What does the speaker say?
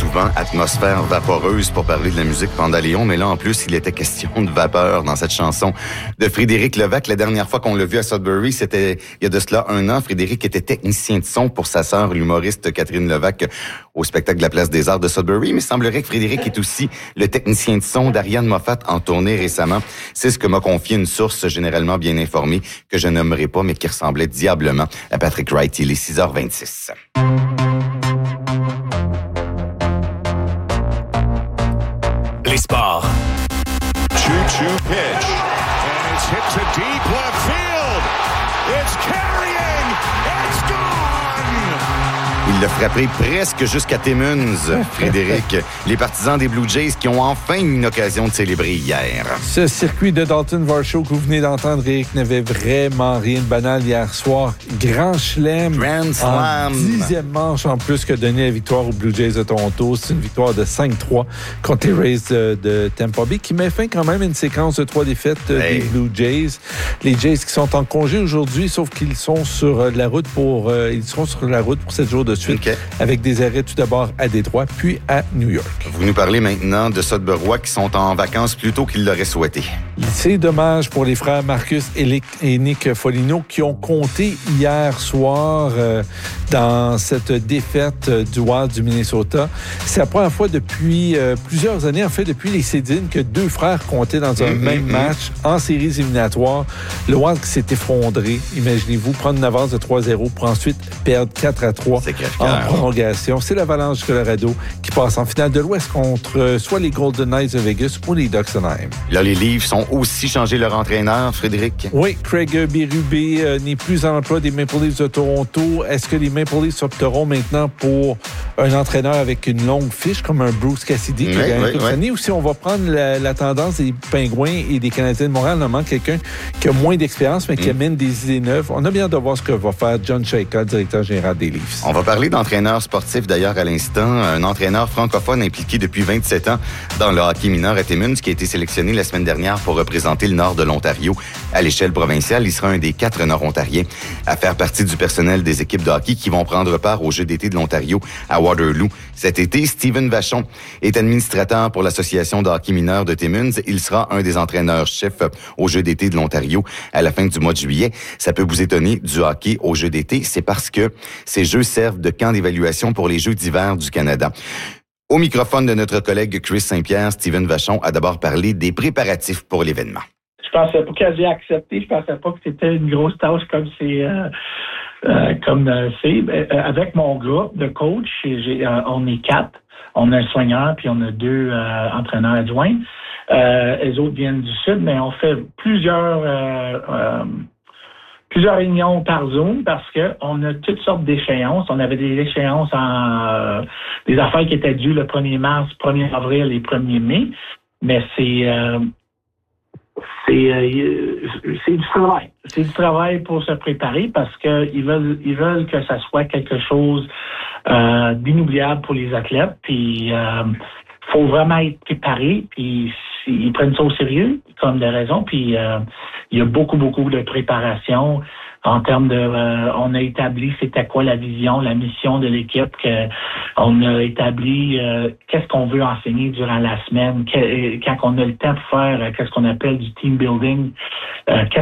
souvent atmosphère vaporeuse pour parler de la musique Pandaléon, mais là, en plus, il était question de vapeur dans cette chanson de Frédéric Levac. La dernière fois qu'on l'a vu à Sudbury, c'était il y a de cela 1 an. Frédéric était technicien de son pour sa sœur, l'humoriste Catherine Levac, au spectacle de la Place des Arts de Sudbury. Mais il semblerait que Frédéric est aussi le technicien de son d'Ariane Moffat en tournée récemment. C'est ce que m'a confié une source généralement bien informée, que je nommerai pas, mais qui ressemblait diablement à Patrick Wright. Il est 6h26. Les sports. 2-2 pitch. And it's hit to deep left field. It's carrying. It's gone. Il l'a frappé presque jusqu'à Timmins, Frédéric. Les partisans des Blue Jays qui ont enfin eu une occasion de célébrer hier. Ce circuit de Dalton Varsho que vous venez d'entendre, Eric, n'avait vraiment rien de banal hier soir. Grand chelem. Grand slam. En 10e manche en plus que donné la victoire aux Blue Jays de Toronto. C'est une victoire de 5-3 contre les Rays de Tampa Bay qui met fin quand même à une séquence de 3 défaites des Blue Jays. Les Jays qui sont en congé aujourd'hui, sauf qu'ils sont sur la route pour 7 jours de suite, avec des arrêts tout d'abord à Détroit, puis à New York. Vous nous parlez maintenant de Sudbury qui sont en vacances plus tôt qu'ils l'auraient souhaité. C'est dommage pour les frères Marcus et Nick Foligno qui ont compté hier soir dans cette défaite du Wild du Minnesota. C'est la première fois depuis plusieurs années, en fait, depuis les Cédines, que 2 frères comptaient dans un même match en séries éliminatoires. Le Wild qui s'est effondré, imaginez-vous, prendre une avance de 3-0 pour ensuite perdre 4-3 en prolongation. C'est l'Avalanche du Colorado qui passe en finale de l'Ouest contre soit les Golden Knights de Vegas ou les Ducks d'Anaheim. Là, les Leafs ont aussi changé leur entraîneur, Frédéric. Oui, Craig Berube n'est plus en emploi des Maple Leafs de Toronto. Est-ce que les Maple Leafs opteront maintenant pour un entraîneur avec une longue fiche comme un Bruce Cassidy qui a gagné toute l'année, ou si on va prendre la tendance des Pingouins et des Canadiens de Montréal, notamment quelqu'un qui a moins d'expérience mais qui amène des idées neuves. On a bien hâte de voir ce que va faire John Chayka, directeur général des Leafs. On va parler d'entraîneur sportif d'ailleurs à l'instant, un entraîneur francophone impliqué depuis 27 ans dans le hockey mineur à Timmins, qui a été sélectionné la semaine dernière pour représenter le nord de l'Ontario à l'échelle provinciale. Il sera un des 4 nord-ontariens à faire partie du personnel des équipes de hockey qui vont prendre part aux Jeux d'été de l'Ontario à Waterloo. Cet été, Steven Vachon est administrateur pour l'Association de hockey mineur de Timmins. Il sera un des entraîneurs-chefs aux Jeux d'été de l'Ontario à la fin du mois de juillet. Ça peut vous étonner, du hockey aux Jeux d'été, c'est parce que ces Jeux servent de camp d'évaluation pour les Jeux d'hiver du Canada. Au microphone de notre collègue Chris Saint-Pierre, Steven Vachon a d'abord parlé des préparatifs pour l'événement. Je pensais pas que j'ai accepté. Je pensais pas que c'était une grosse tâche comme c'est. Avec mon groupe de coach, on est 4. On a un soigneur puis on a 2 entraîneurs adjoints. Les autres viennent du sud, mais on fait plusieurs réunions par Zoom parce que on a toutes sortes d'échéances. On avait des échéances des affaires qui étaient dues le 1er mars, 1er avril et 1er mai. Mais c'est du travail. C'est du travail pour se préparer parce que ils veulent que ça soit quelque chose d'inoubliable pour les athlètes. Puis faut vraiment être préparé. Puis ils prennent ça au sérieux comme de raison. Puis il y a beaucoup de préparation en termes de on a établi c'était quoi la vision, la mission de l'équipe, on a établi qu'est-ce qu'on veut enseigner durant la semaine, quand on a le temps pour faire qu'est-ce qu'on appelle du team building,